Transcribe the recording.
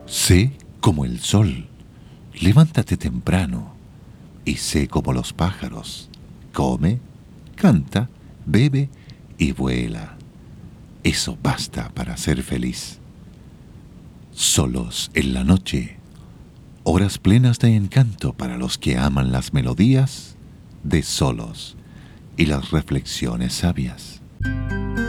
Sé como el sol, levántate temprano, y sé como los pájaros, come, canta, bebe y vuela. Eso basta para ser feliz. Solos en la noche, horas plenas de encanto para los que aman las melodías de solos y las reflexiones sabias.